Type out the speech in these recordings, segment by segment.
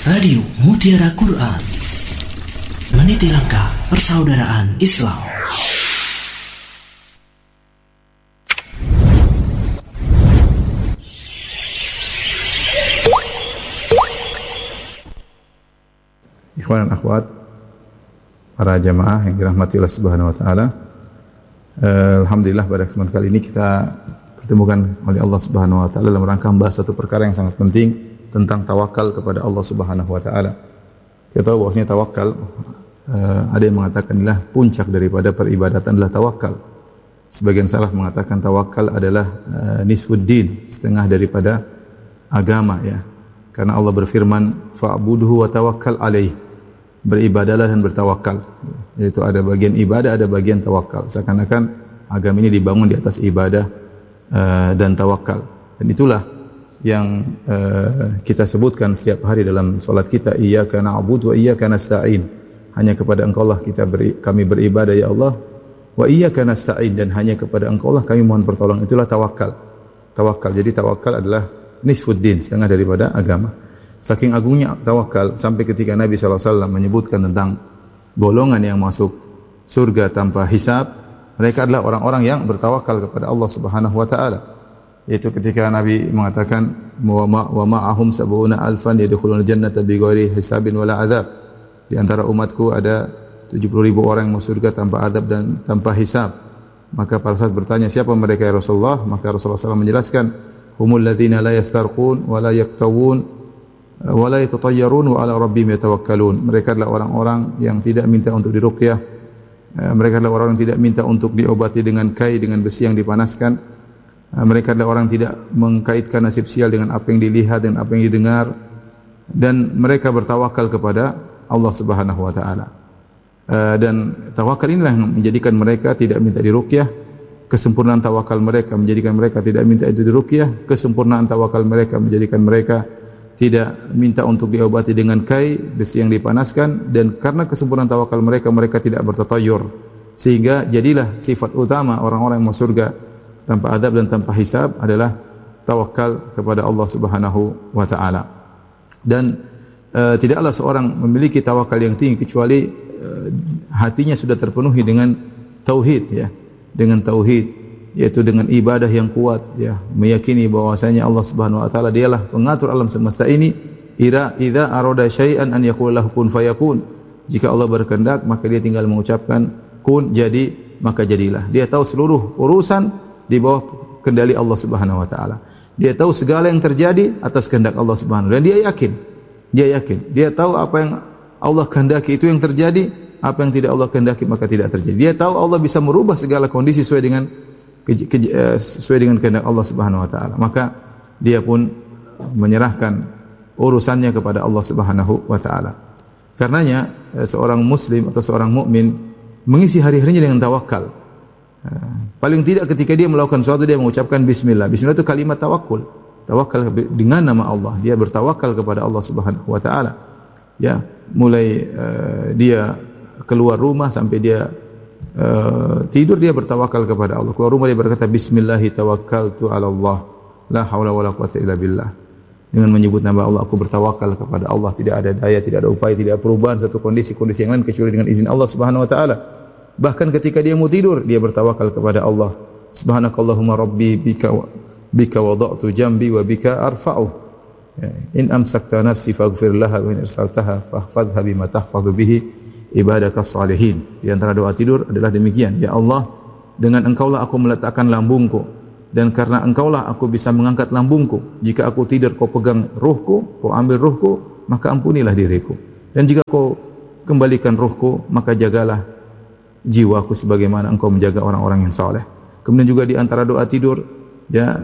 Radio Mutiara Quran, meniti langkah persaudaraan Islam. Ikhwan dan akhwat, para jamaah yang dirahmati Allah Subhanahu wa taala. Alhamdulillah pada kesempatan kali ini kita pertemukan oleh Allah Subhanahu wa taala dalam rangka membahas satu perkara yang sangat penting tentang tawakal kepada Allah Subhanahu wa taala. Kita tahu bahwasanya tawakal ada yang mengatakan adalah puncak daripada peribadatan adalah tawakal. Sebagian salaf mengatakan tawakal adalah nisfuddin, setengah daripada agama ya. Karena Allah berfirman fa'budhu wa tawakkal alaih. Beribadahlah dan bertawakal. Yaitu ada bagian ibadah, ada bagian tawakal. Seakan-akan agama ini dibangun di atas ibadah dan tawakal. Dan itulah yang kita sebutkan setiap hari dalam salat kita, iyyaka na'budu wa iyyaka nasta'in. Hanya kepada Engkau lah kami beribadah ya Allah, wa iyyaka nasta'in, dan hanya kepada Engkau lah kami mohon pertolongan. Itulah tawakal. Tawakal. Jadi tawakal adalah nisfuddin, setengah daripada agama. Saking agungnya tawakal sampai ketika Nabi SAW menyebutkan tentang golongan yang masuk surga tanpa hisab, mereka adalah orang-orang yang bertawakal kepada Allah Subhanahu wa taala. Yaitu ketika Nabi mengatakan wa ma'ahum sab'una alfan yadkhuluna jannata bighairi hisabin wala adzab. Di antara umatku ada 70.000 orang yang masuk surga tanpa adab dan tanpa hisab. Maka para sahabat bertanya, siapa mereka ya Rasulullah? Maka Rasulullah SAW menjelaskan, humul ladzina la yastarqun wa la yaktawun wa la yatatayyarun wa ala rabbihim yatawakkalun. Mereka adalah orang-orang yang tidak minta untuk diruqyah. Mereka adalah orang yang tidak minta untuk diobati dengan kai, dengan besi yang dipanaskan. Mereka adalah orang yang tidak mengkaitkan nasib sial dengan apa yang dilihat dan apa yang didengar, dan mereka bertawakal kepada Allah Subhanahu wa taala. Dan tawakal inilah yang menjadikan mereka tidak minta diruqyah. Kesempurnaan tawakal mereka menjadikan mereka tidak minta itu diruqyah. Kesempurnaan tawakal mereka menjadikan mereka tidak minta untuk diobati dengan kai, besi yang dipanaskan, dan karena kesempurnaan tawakal mereka, mereka tidak bertatayyur. Sehingga jadilah sifat utama orang-orang yang masuk surga tanpa adab dan tanpa hisab adalah tawakal kepada Allah Subhanahu wa taala. Dan tidaklah seorang memiliki tawakal yang tinggi kecuali hatinya sudah terpenuhi dengan tauhid ya, dengan tauhid, yaitu dengan ibadah yang kuat ya, meyakini bahwasanya Allah Subhanahu wa taala dialah pengatur alam semesta ini. Idza arada syai'an an yaqula lahu kun fayakun. Jika Allah berkehendak maka dia tinggal mengucapkan kun, jadi, maka jadilah. Dia tahu seluruh urusan di bawah kendali Allah Subhanahu wa taala. Dia tahu segala yang terjadi atas kehendak Allah Subhanahu wa taala, dan dia yakin. Dia tahu apa yang Allah kehendaki itu yang terjadi, apa yang tidak Allah kehendaki maka tidak terjadi. Dia tahu Allah bisa merubah segala kondisi sesuai dengan kehendak Allah Subhanahu wa taala. Maka dia pun menyerahkan urusannya kepada Allah Subhanahu wa taala. Karenanya seorang muslim atau seorang mukmin mengisi hari-harinya dengan tawakal. Paling tidak ketika dia melakukan sesuatu dia mengucapkan bismillah. Bismillah itu kalimat tawakul. Tawakal dengan nama Allah. Dia bertawakal kepada Allah Subhanahu wa taala. Ya, mulai dia keluar rumah sampai dia tidur dia bertawakal kepada Allah. Keluar rumah dia berkata bismillahi tawakkaltu 'ala Allah. La haula wala quwwata illa billah. Dengan menyebut nama Allah aku bertawakal kepada Allah, tidak ada daya, tidak ada upaya, tidak ada perubahan satu kondisi yang lain kecuali dengan izin Allah Subhanahu wa taala. Bahkan ketika dia mau tidur, dia bertawakal kepada Allah. Subhanakallahumma rabbi bika wada'tu jambi wa bika arfa'u. In amsakta nafsi faghfir laha wa in irsaltaha fahfadhha bima tahfadhu bihi ibadaka salihin. Di antara doa tidur adalah demikian. Ya Allah, dengan Engkaulah aku meletakkan lambungku, dan karena Engkaulah aku bisa mengangkat lambungku. Jika aku tidur, kau pegang ruhku, kau ambil ruhku, maka ampunilah diriku. Dan jika kau kembalikan ruhku, maka jagalah jiwaku sebagaimana Engkau menjaga orang-orang yang saleh. Kemudian juga di antara doa tidur ya,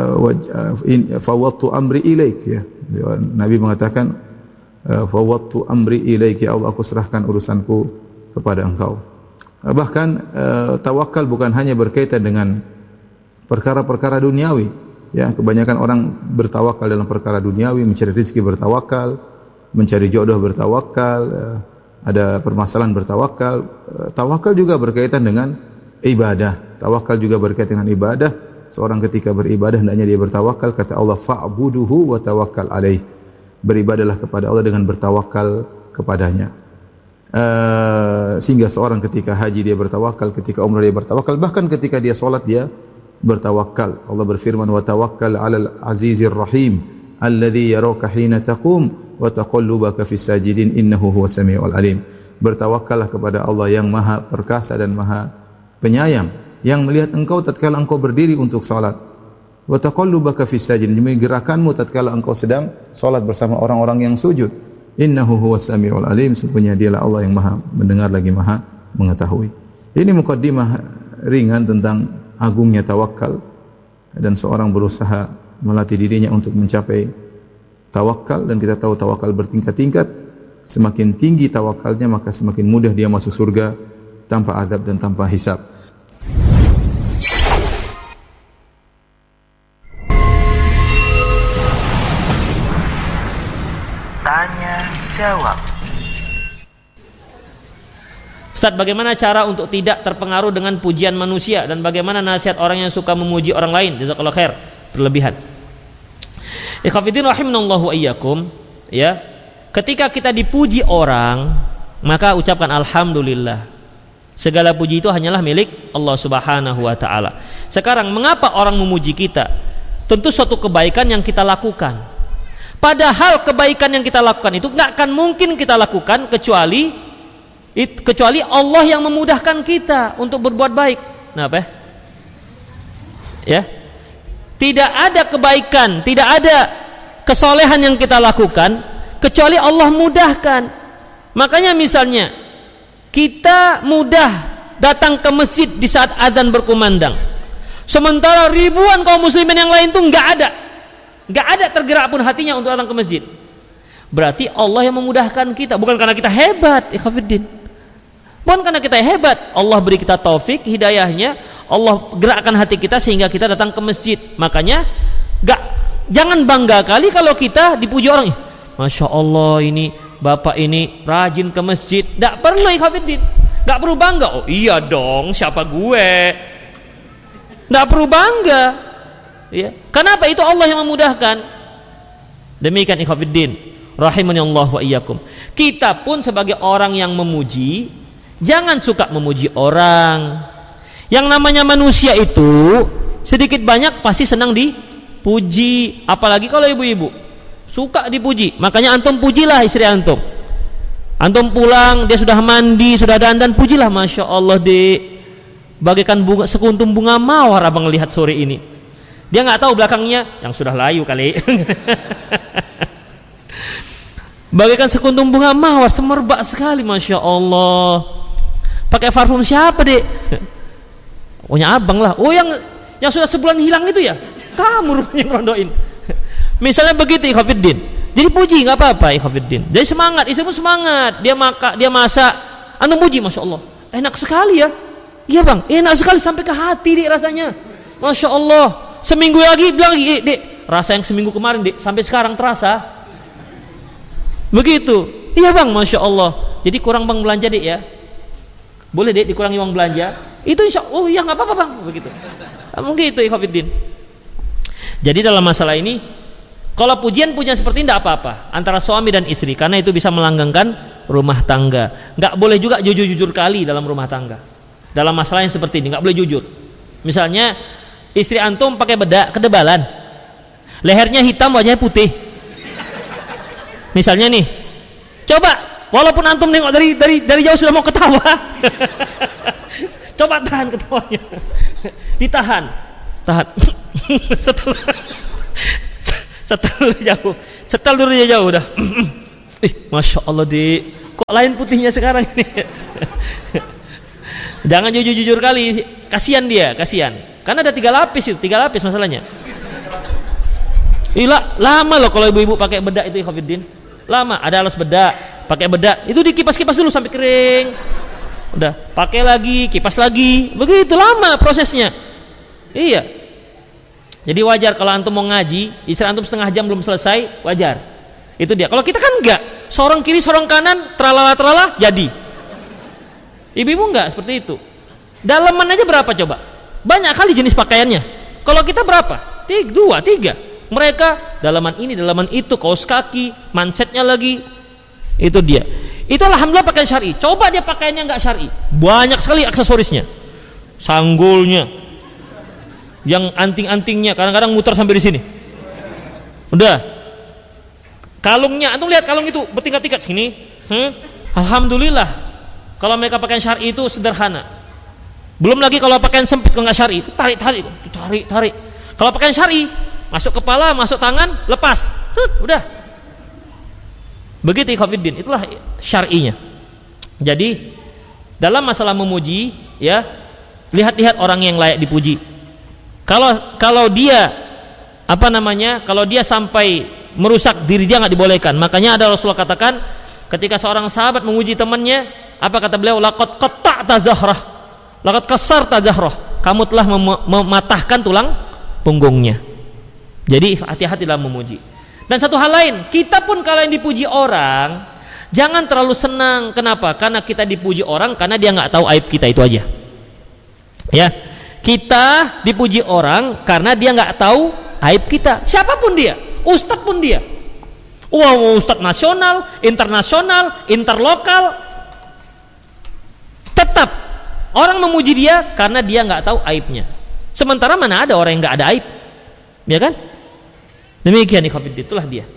fawwadtu amri ilaik ya. Nabi mengatakan fawwadtu amri ilaik, ya Allah aku serahkan urusanku kepada Engkau. Bahkan tawakal bukan hanya berkaitan dengan perkara-perkara duniawi ya. Kebanyakan orang bertawakal dalam perkara duniawi, mencari rezeki bertawakal, mencari jodoh bertawakal, ada permasalahan bertawakal. Tawakal juga berkaitan dengan ibadah. Tawakal juga berkaitan dengan ibadah. Seorang ketika beribadah hendaknya dia bertawakal. Kata Allah, fa'buduhu wa tawakkal alaih. beribadahlah kepada Allah dengan bertawakal kepadanya. Sehingga seorang ketika haji dia bertawakal, ketika umrah dia bertawakal, bahkan ketika dia salat dia bertawakal. Allah berfirman, wa tawakkal 'alal 'azizir rahim alladzi yaraka hina taqum wa taqallubaka fis sajidin innahu huwas samiul alim. Bertawakkallah kepada Allah yang Maha Perkasa dan Maha Penyayang, yang melihat engkau tatkala engkau berdiri untuk salat. Wa taqallubaka fis sajidin, gerakanmu tatkala engkau sedang salat bersama orang-orang yang sujud. Innahu huwas samiul alim, sesungguhnya dialah Allah yang Maha mendengar lagi Maha mengetahui. Ini mukaddimah ringan tentang agungnya tawakal, dan seorang berusaha melatih dirinya untuk mencapai tawakal, dan kita tahu tawakal bertingkat-tingkat. Semakin tinggi tawakalnya maka semakin mudah dia masuk surga tanpa azab dan tanpa hisab. Tanya jawab. Ustaz, bagaimana cara untuk tidak terpengaruh dengan pujian manusia, dan bagaimana nasihat orang yang suka memuji orang lain? Jazakallahu khair. Berlebihan. Ikhwatiddin rahimanallahu wa iyyakum, ya. Ketika kita dipuji orang, maka ucapkan alhamdulillah. Segala puji itu hanyalah milik Allah Subhanahu wa taala. Sekarang mengapa orang memuji kita? Tentu suatu kebaikan yang kita lakukan. Padahal kebaikan yang kita lakukan itu nggak akan mungkin kita lakukan kecuali Allah yang memudahkan kita untuk berbuat baik. Kenapa? Ya, tidak ada kebaikan, tidak ada kesolehan yang kita lakukan kecuali Allah mudahkan. Makanya misalnya kita mudah datang ke masjid di saat azan berkumandang, sementara ribuan kaum muslimin yang lain tuh nggak ada tergerak pun hatinya untuk datang ke masjid. Berarti Allah yang memudahkan kita, bukan karena kita hebat, ikhwatiddin. Bukan karena kita hebat, Allah beri kita taufik, hidayahnya, Allah gerakkan hati kita sehingga kita datang ke masjid. Makanya jangan bangga kali kalau kita dipuji orang, Masya Allah ini bapak ini rajin ke masjid. Tidak perlu, ikhwatiddin, tidak perlu bangga. Oh iya dong, siapa gue? Tidak perlu bangga, ya. Kenapa? Itu Allah yang memudahkan. Demikian ikhwatiddin rahimani Allah wa iyyakum. Kita pun sebagai orang yang memuji, jangan suka memuji orang. Yang namanya manusia itu sedikit banyak pasti senang dipuji, apalagi kalau ibu-ibu suka dipuji. Makanya antum pujilah istri antum. Antum pulang dia sudah mandi, sudah dandan, pujilah, Masya Allah dek, bagaikan bunga, sekuntum bunga mawar abang lihat sore ini. Dia nggak tahu belakangnya yang sudah layu kali. Bagaikan sekuntum bunga mawar, semerbak sekali, Masya Allah. Pakai parfum siapa dek? Punya abang lah. Oh yang sudah sebulan hilang itu ya? Kamu rupanya ngerondoin. Misalnya begitu ikhwatiddin. Jadi puji nggak apa-apa ikhwatiddin. Jadi semangat, istri pun semangat. Dia masak, antum puji, Masya Allah, enak sekali ya. Iya bang, enak sekali sampai ke hati dek rasanya. Masya Allah. Seminggu lagi bilang lagi, dek, rasa yang seminggu kemarin dek sampai sekarang terasa. Begitu. Iya bang, Masya Allah. Jadi kurang bang belanja dek ya. Boleh dek dikurangi uang belanja. Itu insya Allah, oh iya nggak apa-apa bang. Begitu. Mungkin itu ikhwatiddin. Jadi dalam masalah ini, kalau pujian seperti ini tidak apa-apa antara suami dan istri, karena itu bisa melanggengkan rumah tangga. Nggak boleh juga jujur-jujur kali dalam rumah tangga. Dalam masalah yang seperti ini nggak boleh jujur. Misalnya istri antum pakai bedak kedebalan, lehernya hitam, wajahnya putih. Misalnya nih, coba walaupun antum nengok dari jauh sudah mau ketawa, coba tahan ketawanya, ditahan, setel dulu jauh udah. Masya Allah kok lain putihnya sekarang ini. Jangan jujur kali, kasihan dia, karena ada 3 lapis masalahnya. Lama loh kalau ibu-ibu pakai bedak itu ikhwatiddin, lama. Ada alas bedak, pakai bedak itu dikipas-kipas dulu sampai kering, udah pakai lagi, kipas lagi, begitu lama prosesnya. Iya, jadi wajar kalau antum mau ngaji, istri antum setengah jam belum selesai, wajar. Itu dia. Kalau kita kan enggak, sorong kiri sorong kanan, tralala jadi. Ibu-ibu enggak seperti itu. Dalaman aja berapa coba? Banyak kali jenis pakaiannya. Kalau kita berapa? 2, 3. Mereka dalaman ini, dalaman itu, kaos kaki, mansetnya lagi. Itu dia. Itu alhamdulillah pakaian syar'i. Coba dia pakaiannya nggak syar'i, banyak sekali aksesorisnya, sanggulnya, yang anting-antingnya, kadang-kadang muter sampai di sini. Udah. Kalungnya, antum lihat kalung itu bertingkat-tingkat sini. Alhamdulillah. Kalau mereka pakaian syar'i itu sederhana. Belum lagi kalau pakaian sempit, kalau nggak syar'i, tarik. Kalau pakaian syar'i, masuk kepala, masuk tangan, lepas, udah. Begitu ikhwatiddin, itulah syar'inya. Jadi dalam masalah memuji, ya, lihat-lihat orang yang layak dipuji. Kalau dia kalau dia sampai merusak diri dia nggak dibolehkan. Makanya ada Rasulullah katakan, ketika seorang sahabat memuji temannya, apa kata beliau? Laqad qatta'ta zahrah, laqad kasarta zahrah, kamu telah mematahkan tulang punggungnya. Jadi hati-hati dalam memuji. Dan satu hal lain, kita pun kalau yang dipuji orang, jangan terlalu senang. Kenapa? Karena kita dipuji orang karena dia nggak tahu aib kita, itu aja. Ya, kita dipuji orang karena dia nggak tahu aib kita. Siapapun dia, ustadz pun dia. Wow, ustadz nasional, internasional, interlokal, tetap orang memuji dia karena dia nggak tahu aibnya. Sementara mana ada orang yang nggak ada aib, ya kan? Demikian ikhwatiddin, itulah dia.